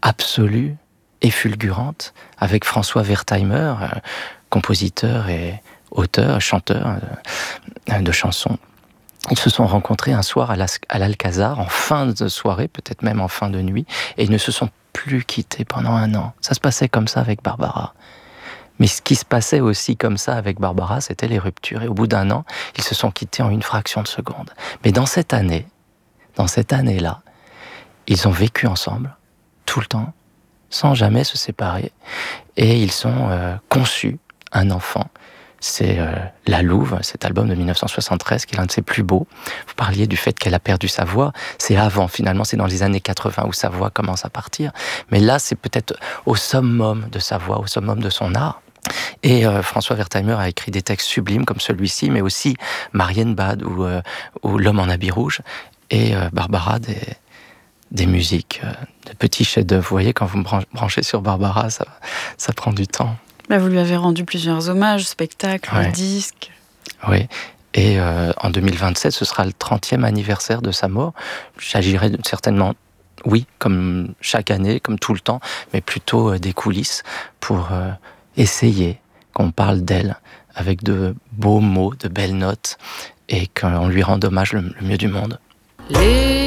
absolue et fulgurante avec François Wertheimer, compositeur et auteur, chanteur de chansons. Ils se sont rencontrés un soir à l'Alcazar, en fin de soirée, peut-être même en fin de nuit, et ils ne se sont plus quittés pendant 1 an. Ça se passait comme ça avec Barbara. Mais ce qui se passait aussi comme ça avec Barbara, c'était les ruptures. Et au bout d'1 an, ils se sont quittés en une fraction de seconde. Mais dans cette année-là, ils ont vécu ensemble, tout le temps, sans jamais se séparer. Et ils ont conçu un enfant. C'est La Louve, cet album de 1973, qui est l'un de ses plus beaux. Vous parliez du fait qu'elle a perdu sa voix. C'est avant, finalement, c'est dans les années 80 où sa voix commence à partir. Mais là, c'est peut-être au summum de sa voix, au summum de son art. Et François Wertheimer a écrit des textes sublimes comme celui-ci, mais aussi Marienbad ou L'homme en habit rouge. Et Barbara, des musiques, de petits chefs-d'œuvre. Vous voyez, quand vous me branchez sur Barbara, ça prend du temps. Vous lui avez rendu plusieurs hommages, spectacles, ouais. disques. Oui, et en 2027, ce sera le 30e anniversaire de sa mort. J'agirai certainement, oui, comme chaque année, comme tout le temps, mais plutôt des coulisses pour essayer qu'on parle d'elle avec de beaux mots, de belles notes, et qu'on lui rende hommage le mieux du monde.